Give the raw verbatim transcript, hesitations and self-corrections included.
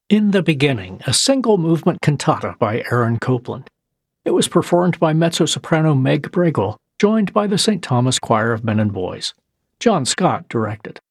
In the Beginning, a single-movement cantata by Aaron Copland. It was performed by mezzo-soprano Meg Bregel, joined by the Saint Thomas Choir of Men and Boys. John Scott directed.